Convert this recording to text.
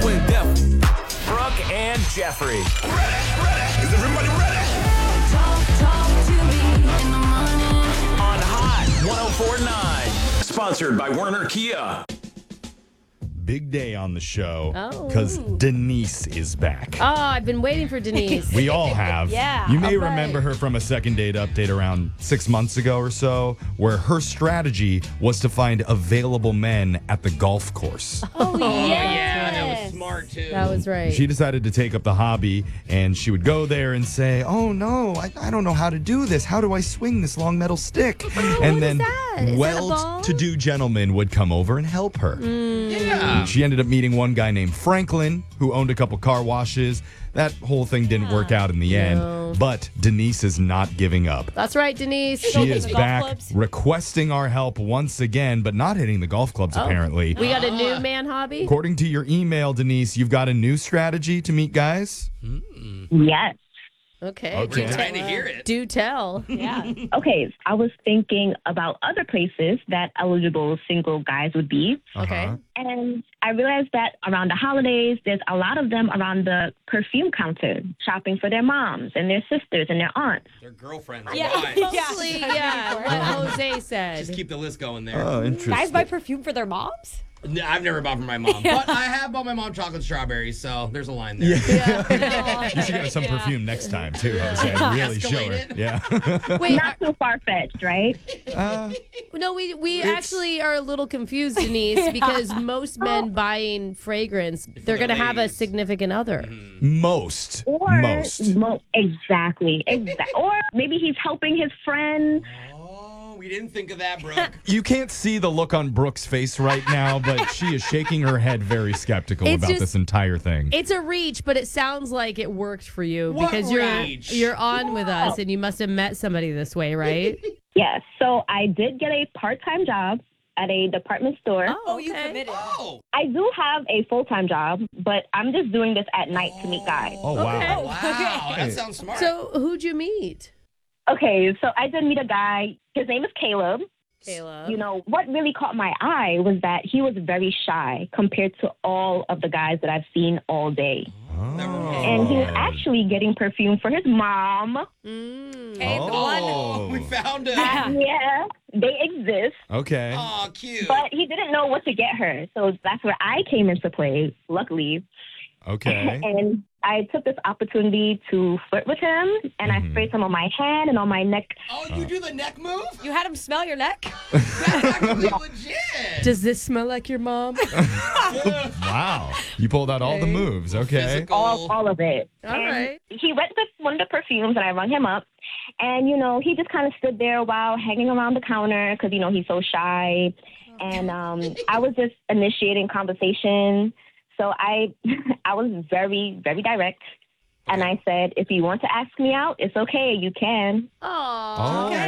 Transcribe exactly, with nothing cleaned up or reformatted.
and deaf. Brooke and Jeffrey. Ready, ready. Is everybody ready? Talk, talk to me in the morning. On Hot one oh four point nine. Sponsored by Werner Kia. Big day on the show Oh. because Denise is back. Oh, I've been waiting for Denise. We all have. Yeah. You may All right. remember her from a second date update around six months ago or so, where her strategy was to find available men at the golf course. Oh, Yeah, yes. that was smart too. That was right. She decided to take up the hobby, and she would go there and say, "Oh no, I, I don't know how to do this. How do I swing this long metal stick?" Oh, and what then is that? Is that a ball? well-to-do gentlemen would come over and help her. Yeah. She ended up meeting one guy named Franklin, who owned a couple car washes. That whole thing didn't work out in the No. end, but Denise is not giving up. That's right, Denise. She is the golf back clubs? requesting our help once again, but not hitting the golf clubs, apparently. We got a new man hobby? According to your email, Denise, you've got a new strategy to meet guys? Yes. Okay. Okay. Do Trying to tell. hear it. Do tell. Yeah. Okay, I was thinking about other places that eligible single guys would be. Okay. Uh-huh. And I realized that around the holidays, there's a lot of them around the perfume counter shopping for their moms and their sisters and their aunts. Their girlfriends. Yeah. Wives. Mostly, yeah, what Jose said. Just keep the list going there. Oh, interesting. Guys buy perfume for their moms? No, I've never bought for my mom, but I have bought my mom chocolate strawberries, so there's a line there. You should get her some perfume next time, too, Jose. Really show Escalate her. it. Yeah. Wait, Not too far fetched, right? Uh, no, we we actually are a little confused, Denise, because most men buying fragrance, they're their going to have a ladies. significant other. most. Or Most. mo- exactly, exactly. Or maybe he's helping his friend. Oh, we didn't think of that, Brooke. You can't see the look on Brooke's face right now, but she is shaking her head very skeptical It's about just- this entire thing. It's a reach, but it sounds like it worked for you What because you're reach? you're on with us and you must have met somebody this way, right? Yes. So I did get a part-time job at a department store. Oh, you okay. committed. Oh, I do have a full-time job, but I'm just doing this at night to meet guys. Oh, wow. Okay. wow. That sounds smart. So who'd you meet? Okay, so I did meet a guy. His name is Caleb. Caleb. You know, what really caught my eye was that he was very shy compared to all of the guys that I've seen all day. Oh. And he was actually getting perfume for his mom. Mm. Hey, the oh, one. we found it. Yeah, they exist. Okay. Oh, cute. But he didn't know what to get her. So that's where I came into play, luckily. Okay. And I took this opportunity to flirt with him, and I sprayed some on my hand and on my neck. Oh, you do the neck move? You had him smell your neck? That's actually legit. Does this smell like your mom? Wow. You pulled out all the moves. Okay. Physical. all, all of it. All And right. He went with one of the perfumes, and I rung him up. And, you know, he just kind of stood there while hanging around the counter because, you know, he's so shy. And um, I was just initiating conversation. So I, I was very, very direct. And I said, if you want to ask me out, it's okay. You can. Aw. Oh.